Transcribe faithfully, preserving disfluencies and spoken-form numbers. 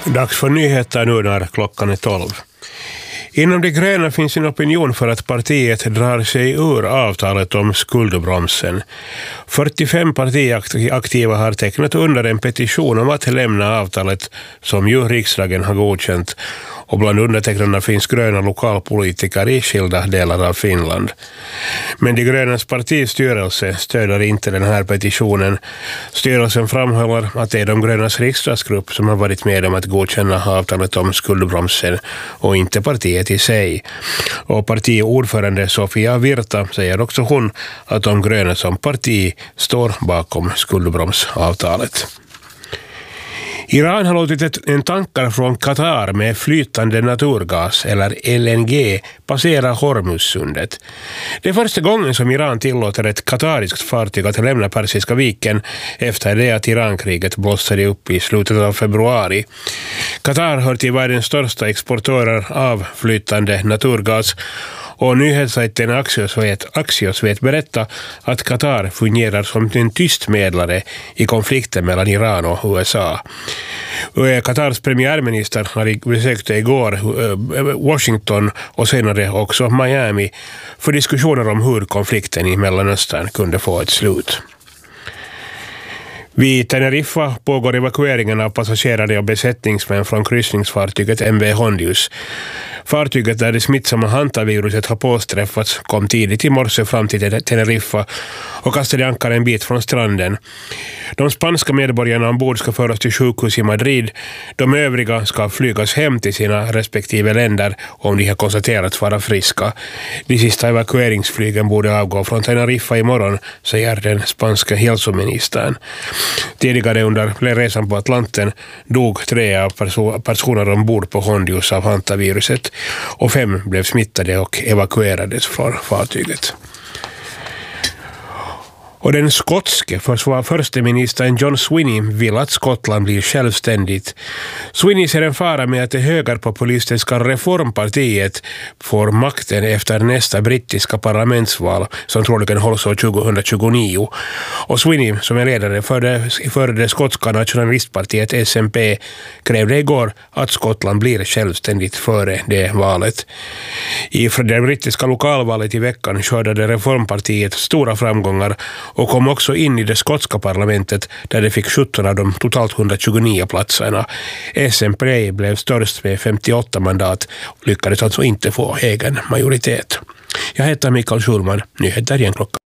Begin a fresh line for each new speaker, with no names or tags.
Dags för nyheter nu när klockan är tolv. Inom de gröna finns en opinion för att partiet drar sig ur avtalet om skuldbromsen. fyrtiofem partiaktiva har tecknat under en petition om att lämna avtalet som ju riksdagen har godkänt. Och bland undertecknarna finns gröna lokalpolitiker i skilda delar av Finland. Men de grönas partistyrelse stöder inte den här petitionen. Styrelsen framhåller att det är de grönas riksdagsgrupp som har varit med om att godkänna avtalet om skuldbromsen och inte partiet i sig. Och partiordförande Sofia Virta säger också hon att de gröna som parti står bakom skuldbromsavtalet. Iran har låtit en tankar från Qatar med flytande naturgas eller L N G passera Hormuzsundet. Det är första gången som Iran tillåter ett qatariskt fartyg att lämna Persiska viken efter det att Irankriget blossade upp i slutet av februari. Qatar hör till världens största exportörer av flytande naturgas. Och nyhetssajten Axios vet, Axios vet berätta att Qatar fungerar som en tyst medlare i konflikten mellan Iran och U S A. Qatars premiärminister besökte igår Washington och senare också Miami för diskussioner om hur konflikten i Mellanöstern kunde få ett slut. Vid Teneriffa pågår evakueringen av passagerare och besättningsmän från kryssningsfartyget M V Hondius. Fartyget där det smittsamma hantaviruset har påsträffats kom tidigt i morse fram till Teneriffa och kastade ankar en bit från stranden. De spanska medborgarna ombord ska föras till sjukhus i Madrid. De övriga ska flygas hem till sina respektive länder om de har konstaterats vara friska. De sista evakueringsflygen borde avgå från Teneriffa imorgon, säger den spanska hälsoministern. Tidigare under resan på Atlanten dog tre av perso- personer ombord på Hondius av hantaviruset och fem blev smittade och evakuerades från fartyget. Och den skotske försteministern John Swinney vill att Skottland blir självständigt. Swinney ser en fara med att det högerpopulistiska reformpartiet får makten efter nästa brittiska parlamentsval som troligen hålls år tjugohundratjugonio. Och Swinney, som är ledare för det, för det skotska nationalistpartiet S N P, krävde igår att Skottland blir självständigt före det valet. I det brittiska lokalvalet i veckan skördade reformpartiet stora framgångar och kom också in i det skotska parlamentet där det fick sjutton av de totalt hundratjugonio platserna. S N P blev störst med femtioåtta mandat och lyckades alltså inte få egen majoritet. Jag heter Mikael Schulman, nyheter igen klockan.